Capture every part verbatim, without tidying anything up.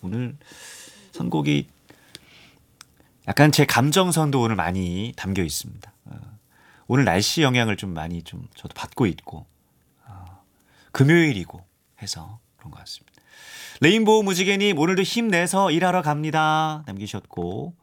오늘 선곡이 약간 제 감정선도 오늘 많이 담겨 있습니다. 어, 오늘 날씨 영향을 좀 많이 좀 저도 받고 있고 어, 금요일이고 해서 그런 것 같습니다. 레인보우 무지개님 오늘도 힘내서 일하러 갑니다 남기셨고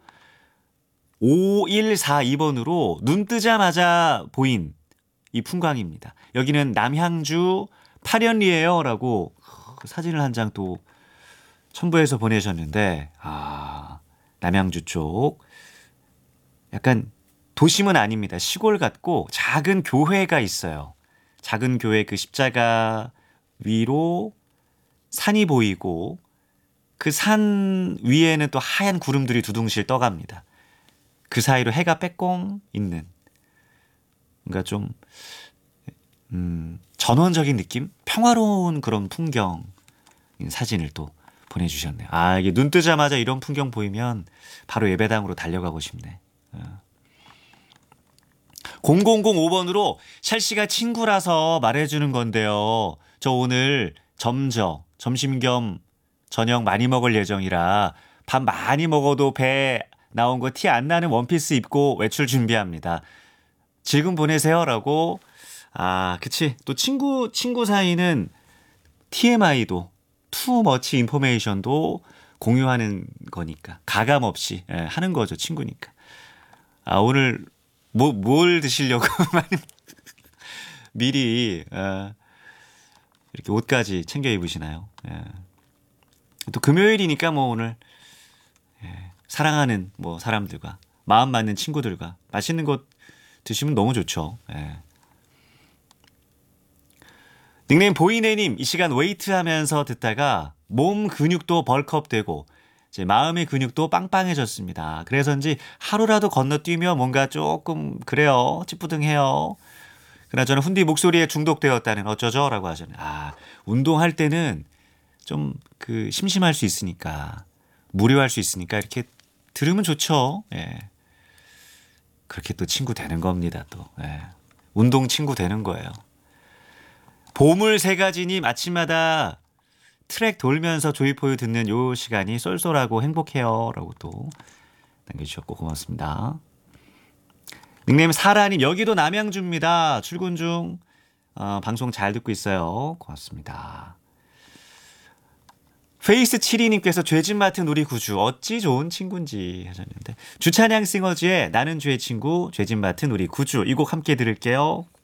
오일사이 번으로 눈 뜨자마자 보인 이 풍광입니다. 여기는 남향주 파련리예요 라고 그 사진을 한 장 또 첨부해서 보내셨는데 아 남양주 쪽 약간 도심은 아닙니다. 시골 같고 작은 교회가 있어요. 작은 교회 그 십자가 위로 산이 보이고 그 산 위에는 또 하얀 구름들이 두둥실 떠갑니다. 그 사이로 해가 빼꼼 있는 뭔가 좀 음, 전원적인 느낌? 평화로운 그런 풍경 사진을 또 보내주셨네요. 아 이게 눈 뜨자마자 이런 풍경 보이면 바로 예배당으로 달려가고 싶네. 어. 공공공오 번으로 샬씨가 친구라서 말해주는 건데요. 저 오늘 점저 점심 겸 저녁 많이 먹을 예정이라 밥 많이 먹어도 배 나온 거 티 안 나는 원피스 입고 외출 준비합니다. 지금 보내세요 라고. 아 그치 또 친구 친구 사이는 티엠아이도 too much information도 공유하는 거니까 가감 없이 예, 하는 거죠. 친구니까. 아 오늘 뭐, 뭘 드시려고 많이 미리 어, 이렇게 옷까지 챙겨 입으시나요? 예. 또 금요일이니까 뭐 오늘 예, 사랑하는 뭐 사람들과 마음 맞는 친구들과 맛있는 것 드시면 너무 좋죠. 예. 닉네임 보이네님 이 시간 웨이트 하면서 듣다가 몸 근육도 벌크업되고 이제 마음의 근육도 빵빵해졌습니다. 그래서인지 하루라도 건너뛰면 뭔가 조금 그래요. 찌뿌둥해요. 그러나 저는 훈디 목소리에 중독되었다는 어쩌죠? 라고 하잖아요. 아 운동할 때는 좀 그 심심할 수 있으니까 무료할 수 있으니까 이렇게 들으면 좋죠. 예. 그렇게 또 친구 되는 겁니다. 또 예. 운동 친구 되는 거예요. 보물 세 가지님 아침마다 트랙 돌면서 조이포유 듣는 요 시간이 쏠쏠하고 행복해요 라고 또 남겨주셨고 고맙습니다. 닉네임 사라님 여기도 남양주입니다. 출근 중 어, 방송 잘 듣고 있어요. 고맙습니다. 페이스 칠이님께서 죄짓 맡은 우리 구주 어찌 좋은 친구인지 하셨는데 주찬양 싱어즈의 나는 죄의 친구 죄짓 맡은 우리 구주 이 곡 함께 들을게요.